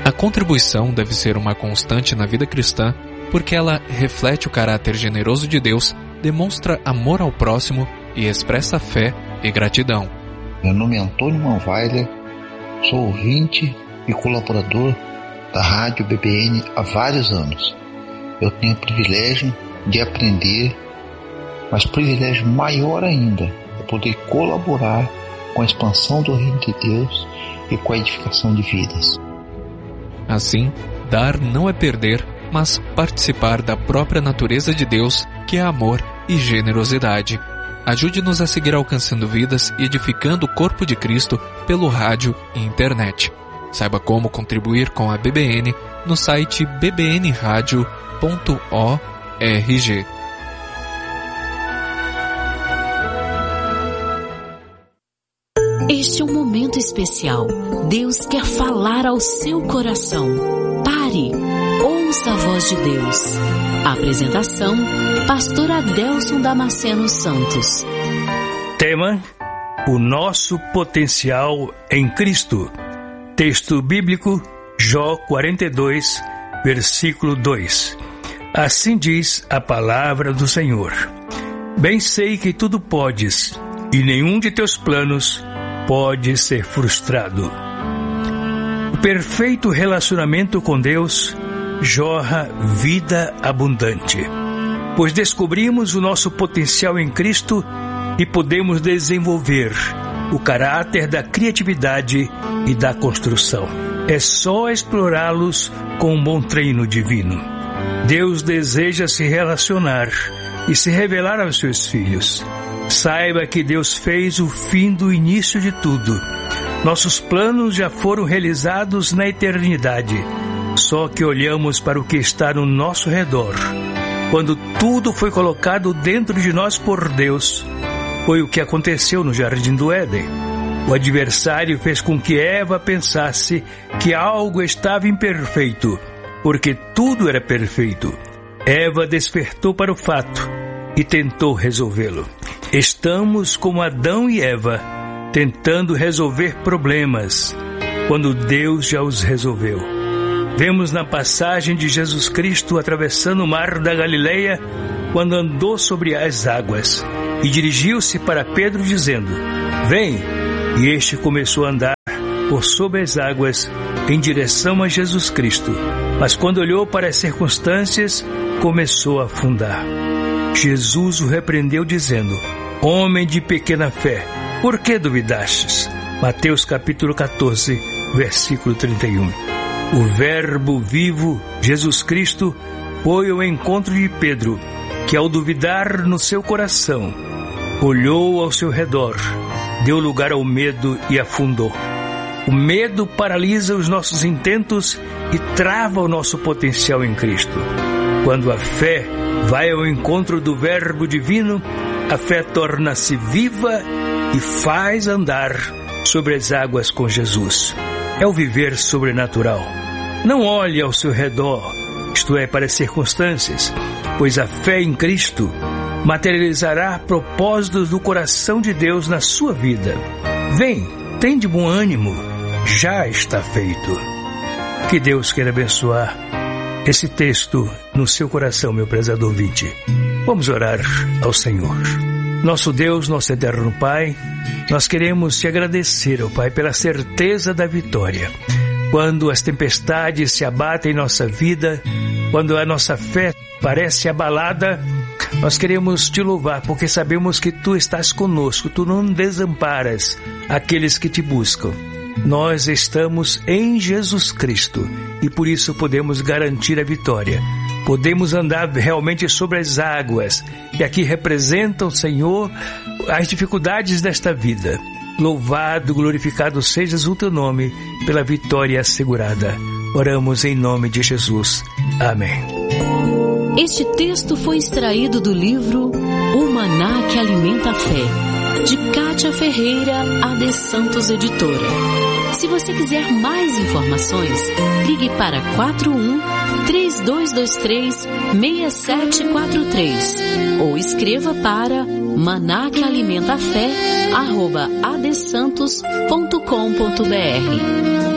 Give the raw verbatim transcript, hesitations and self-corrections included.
A contribuição deve ser uma constante na vida cristã, porque ela reflete o caráter generoso de Deus, demonstra amor ao próximo e expressa fé e gratidão. Meu nome é Antônio Manweiler, sou ouvinte e colaborador da Rádio B B N há vários anos. Eu tenho o privilégio de aprender, mas privilégio maior ainda é poder colaborar com a expansão do reino de Deus e com a edificação de vidas. Assim, dar não é perder, mas participar da própria natureza de Deus, que é amor e generosidade. Ajude-nos a seguir alcançando vidas e edificando o corpo de Cristo pelo rádio e internet. Saiba como contribuir com a B B N no site b b n radio ponto org. Este é um momento especial. Deus quer falar ao seu coração. Pare, ouça a voz de Deus. A apresentação, Pastor Adelson Damasceno Santos. Tema: o nosso potencial em Cristo. Texto bíblico, Jó quarenta e dois, versículo dois. Assim diz a palavra do Senhor: Bem sei que tudo podes, e nenhum de teus planos pode ser frustrado. O perfeito relacionamento com Deus jorra vida abundante, pois descobrimos o nosso potencial em Cristo e podemos desenvolver o caráter da criatividade e da construção. É só explorá-los com um bom treino divino. Deus deseja se relacionar e se revelar aos seus filhos. Saiba que Deus fez o fim do início de tudo. Nossos planos já foram realizados na eternidade, só que olhamos para o que está no nosso redor. Quando tudo foi colocado dentro de nós por Deus, foi o que aconteceu no Jardim do Éden. O adversário fez com que Eva pensasse que algo estava imperfeito, porque tudo era perfeito. Eva despertou para o fato e tentou resolvê-lo. Estamos como Adão e Eva, tentando resolver problemas, quando Deus já os resolveu. Vemos na passagem de Jesus Cristo atravessando o mar da Galileia, quando andou sobre as águas, e dirigiu-se para Pedro dizendo: Vem! E este começou a andar por sobre as águas em direção a Jesus Cristo. Mas quando olhou para as circunstâncias, começou a afundar. Jesus o repreendeu dizendo: Homem de pequena fé, por que duvidastes? Mateus capítulo catorze, versículo trinta e um. O Verbo vivo, Jesus Cristo, foi ao encontro de Pedro, que ao duvidar no seu coração, olhou ao seu redor, deu lugar ao medo e afundou. O medo paralisa os nossos intentos e trava o nosso potencial em Cristo. Quando a fé vai ao encontro do Verbo divino, a fé torna-se viva e faz andar sobre as águas com Jesus. É o viver sobrenatural. Não olhe ao seu redor, isto é, para as circunstâncias, pois a fé em Cristo materializará propósitos do coração de Deus na sua vida. Vem, tem de bom ânimo, já está feito. Que Deus queira abençoar esse texto no seu coração, meu prezado ouvinte. Vamos orar ao Senhor. Nosso Deus, nosso eterno Pai, nós queremos te agradecer, ó Pai, pela certeza da vitória. Quando as tempestades se abatem em nossa vida, quando a nossa fé parece abalada, nós queremos te louvar, porque sabemos que Tu estás conosco, Tu não desamparas aqueles que te buscam. Nós estamos em Jesus Cristo e por isso podemos garantir a vitória. Podemos andar realmente sobre as águas, que aqui representam, Senhor, as dificuldades desta vida. Louvado, glorificado sejas o Teu nome pela vitória assegurada. Oramos em nome de Jesus. Amém. Este texto foi extraído do livro O Maná que Alimenta a Fé, de Kátia Ferreira, A D Santos Editora. Se você quiser mais informações, ligue para quatro um, três dois dois três, seis sete quatro três ou escreva para maná que alimenta a fé arroba a d santos ponto com ponto b r.